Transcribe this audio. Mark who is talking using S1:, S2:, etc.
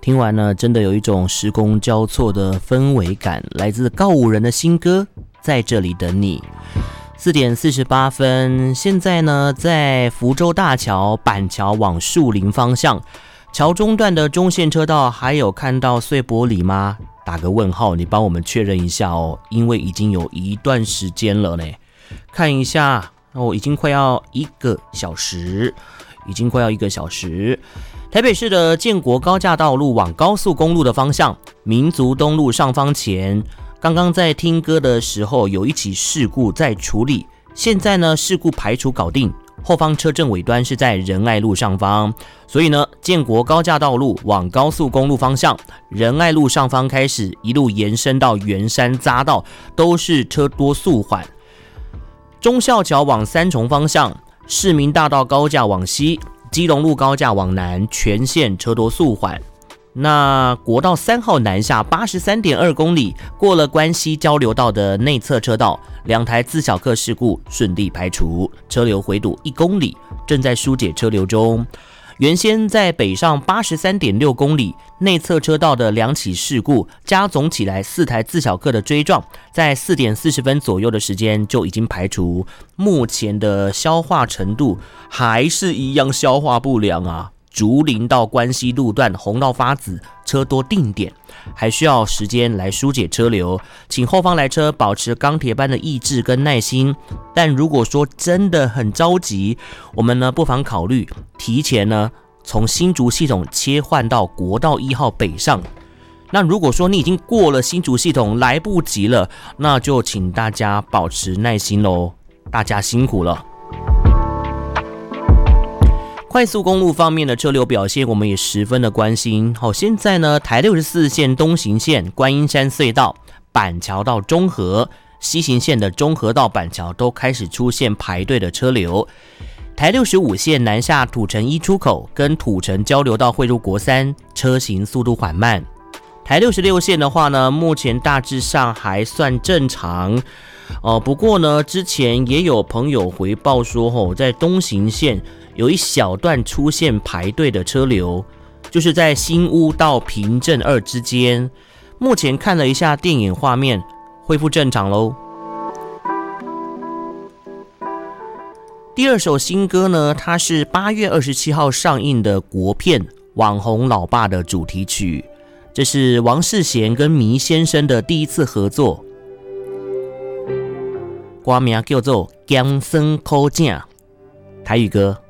S1: 听完呢，真的有一种时空交错的氛围感，来自告五人的新歌《在这里等你》。4点48分，现在呢在福州大桥板桥往树林方向，桥中段的中线车道还有看到碎玻璃吗？打个问号，你帮我们确认一下哦，因为已经有一段时间了呢。看一下哦，已经快要1个小时。台北市的建国高架道路往高速公路的方向，民族东路上方前，刚刚在听歌的时候有一起事故在处理，现在呢事故排除搞定，后方车阵尾端是在仁爱路上方，所以呢建国高架道路往高速公路方向，仁爱路上方开始一路延伸到圆山匝道，都是车多速缓。忠孝桥往三重方向，市民大道高架往西，基隆路高架往南，全线车多速缓。那国道3号南下 83.2 公里，过了关西交流道的内侧车道，2台自小客事故顺利排除，车流回堵1公里，正在疏解车流中。原先在北上 83.6 公里内侧车道的2起事故加总起来4台自小客的追撞，在4点40分左右的时间就已经排除，目前的消化程度还是一样消化不良啊。竹林到关西路段红到发紫，车多定点，还需要时间来疏解车流，请后方来车保持钢铁般的意志跟耐心。但如果说真的很着急，我们呢不妨考虑提前呢从新竹系统切换到国道1号北上。那如果说你已经过了新竹系统来不及了，那就请大家保持耐心咯，大家辛苦了。快速公路方面的车流表现，我们也十分的关心。现在呢，台64线东行线观音山隧道、板桥到中和，西行线的中和到板桥都开始出现排队的车流。台65线南下土城1出口跟土城交流道汇入国三，车行速度缓慢。台66线的话呢，目前大致上还算正常。不过呢，之前也有朋友回报说，在东行线有一小段出现排队的车流，就是在新屋到平镇2之间。目前看了一下电影画面，恢复正常咯。第2首新歌呢，它是8月27号上映的国片《网红老爸》的主题曲，这是王世贤跟迷先生的第一次合作，歌名叫做《江生口正》，台语歌。